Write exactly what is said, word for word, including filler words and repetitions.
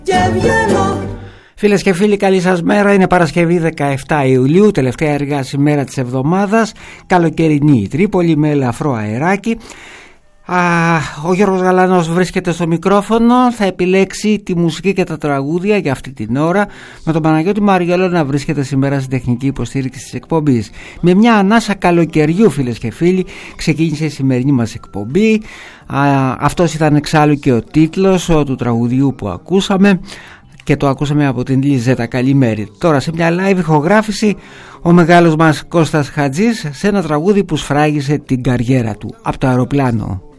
Φίλες και φίλοι, καλή σας μέρα. Είναι Παρασκευή δεκαεφτά Ιουλίου, τελευταία εργάσιμη μέρα της εβδομάδας. Καλοκαιρινή η Τρίπολη με ελαφρό αεράκι. Α, ο Γιώργος Γαλανός βρίσκεται στο μικρόφωνο. Θα επιλέξει τη μουσική και τα τραγούδια για αυτή την ώρα, με τον Παναγιώτη Μαριόλο να βρίσκεται σήμερα στην τεχνική υποστήριξη της εκπομπής. Με μια ανάσα καλοκαιριού, φίλες και φίλοι, ξεκίνησε η σημερινή μας εκπομπή. Α, αυτός ήταν εξάλλου και ο τίτλος ο, του τραγουδιού που ακούσαμε, και το ακούσαμε από την Λιζέτα Καλημέρη. Τώρα σε μια live ηχογράφηση ο μεγάλος μας Κώστας Χατζής σε ένα τραγούδι που σφράγισε την καριέρα του από το αεροπλάνο.